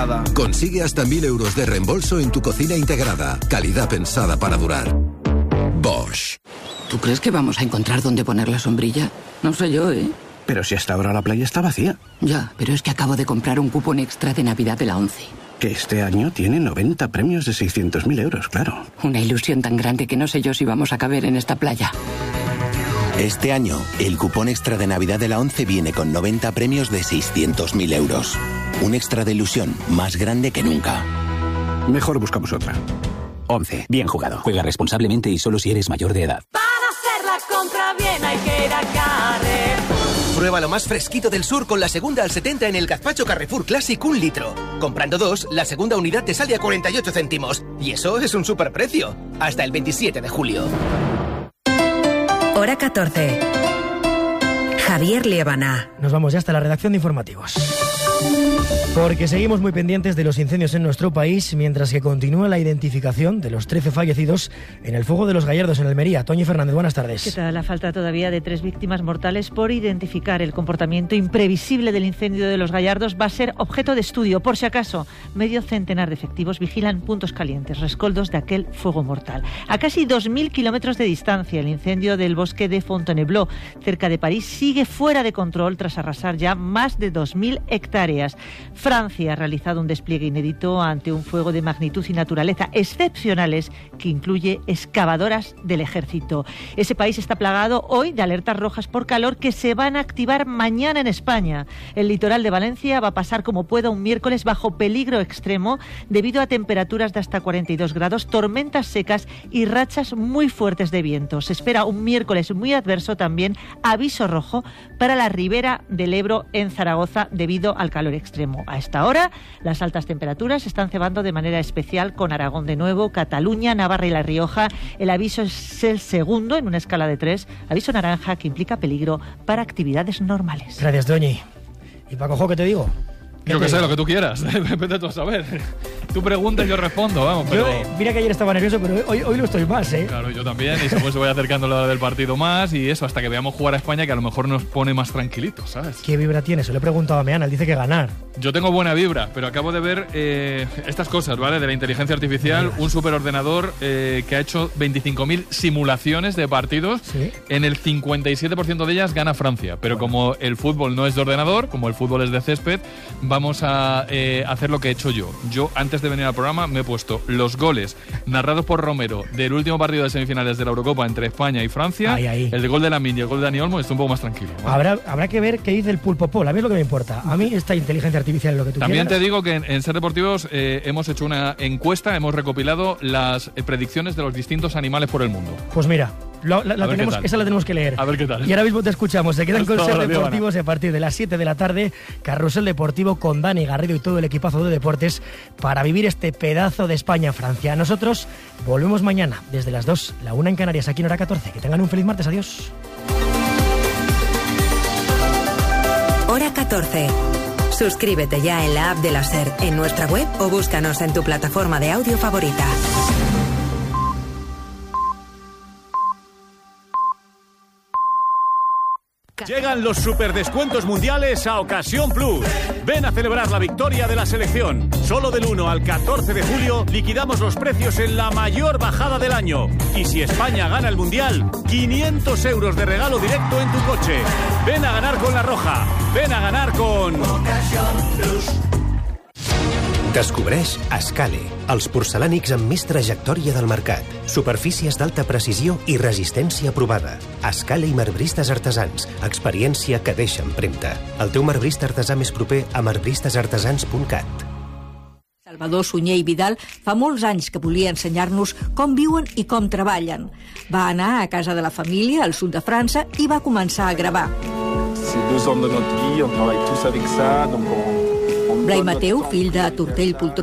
integrada. Consigue hasta 1.000 euros de reembolso en tu cocina integrada. Calidad pensada para durar. Bosch. ¿Tú crees que vamos a encontrar dónde poner la sombrilla? No sé yo, ¿eh? Pero si hasta ahora la playa está vacía. Ya, pero es que acabo de comprar un cupón extra de Navidad de la 11. Que este año tiene 90 premios de 600.000 euros, claro. Una ilusión tan grande que no sé yo si vamos a caber en esta playa. Este año, el cupón extra de Navidad de la 11 viene con 90 premios de 600.000 euros. Un extra de ilusión más grande que nunca. Mejor buscamos otra. 11. Bien jugado. Juega responsablemente y solo si eres mayor de edad. Para hacer la compra bien hay que ir a Carrefour. Prueba lo más fresquito del sur con la segunda al 70 en el gazpacho Carrefour Classic 1 litro. Comprando 2, la segunda unidad te sale a 48 céntimos. Y eso es un superprecio. Hasta el 27 de julio. Hora 14. Javier Liébana. Nos vamos ya hasta la redacción de informativos. Porque seguimos muy pendientes de los incendios en nuestro país, mientras que continúa la identificación de los 13 fallecidos en el fuego de los Gallardos en Almería. Toñi Fernández, buenas tardes. ¿Qué tal? La falta todavía de 3 víctimas mortales por identificar. El comportamiento imprevisible del incendio de los Gallardos va a ser objeto de estudio. Por si acaso, medio centenar de efectivos vigilan puntos calientes, rescoldos de aquel fuego mortal. A casi 2.000 kilómetros de distancia, el incendio del bosque de Fontainebleau, cerca de París, sigue fuera de control tras arrasar ya más de 2.000 hectáreas. Francia ha realizado un despliegue inédito ante un fuego de magnitud y naturaleza excepcionales que incluye excavadoras del ejército. Ese país está plagado hoy de alertas rojas por calor que se van a activar mañana en España. El litoral de Valencia va a pasar como pueda un miércoles bajo peligro extremo debido a temperaturas de hasta 42 grados, tormentas secas y rachas muy fuertes de viento. Se espera un miércoles muy adverso también, aviso rojo para la ribera del Ebro en Zaragoza debido al calor extremo. A esta hora, las altas temperaturas están cebando de manera especial con Aragón de nuevo, Cataluña, Navarra y La Rioja. El aviso es el segundo en una escala de 3, aviso naranja que implica peligro para actividades normales. Gracias, Doñi. ¿Y Paco, qué te digo? Yo que sé, lo que tú quieras. Vete tú a saber. Tú preguntas y yo respondo, vamos. Pero... mira que ayer estaba nervioso, pero hoy lo estoy más, ¿eh? Claro, yo también. Y después se voy acercando la hora del partido más y eso, hasta que veamos jugar a España, que a lo mejor nos pone más tranquilitos, ¿sabes? ¿Qué vibra tiene? Se lo he preguntado a Meana, él dice que ganar. Yo tengo buena vibra, pero acabo de ver estas cosas, ¿vale? De la inteligencia artificial, un superordenador que ha hecho 25.000 simulaciones de partidos. ¿Sí? En el 57% de ellas gana Francia. Pero como el fútbol no es de ordenador, como el fútbol es de césped, vamos a hacer lo que he hecho yo. Yo, antes de venir al programa, me he puesto los goles narrados por Romero del último partido de semifinales de la Eurocopa entre España y Francia. El de gol de Lamine y el gol de Dani Olmo. Estoy un poco más tranquilo, ¿vale? Habrá que ver qué dice el Pulpo Pol. A mí es lo que me importa. A mí esta inteligencia artificial es lo que tú También quieras. Te digo que en Ser Deportivos hemos hecho una encuesta, hemos recopilado las predicciones de los distintos animales por el mundo. Pues mira, esa la tenemos que leer. A ver qué tal. Y ahora mismo te escuchamos. Se quedan con Ser Deportivos a partir de las 7 de la tarde. Carrusel Deportivo con Dani Garrido y todo el equipazo de deportes para vivir este pedazo de España-Francia. Nosotros volvemos mañana desde las 2, la 1 en Canarias, aquí en Hora 14. Que tengan un feliz martes. Adiós. Hora 14. Suscríbete ya en la app de la SER, en nuestra web o búscanos en tu plataforma de audio favorita. Llegan los superdescuentos mundiales a Ocasión Plus. Ven a celebrar la victoria de la selección. Solo del 1 al 14 de julio liquidamos los precios en la mayor bajada del año. Y si España gana el mundial, 500 euros de regalo directo en tu coche. Ven a ganar con La Roja. Ven a ganar con Ocasión Plus. Descobreix Escale, els porcelànics amb més trajectòria del mercat, superfícies d'alta precisió i resistència provada. Escale i marbristes artesans, experiència que deixa empremta. El teu marbrista artesà més proper a marbristesartesans.cat. Salvador Sunyer i Vidal fa molts anys que volia ensenyar-nos com viuen i com treballen. Va anar a casa de la família al sud de França i va començar a gravar. C'est 2 ans de notre vie, on travaille tous avec ça, donc Blai Mateu, fill de Tortell Poltró,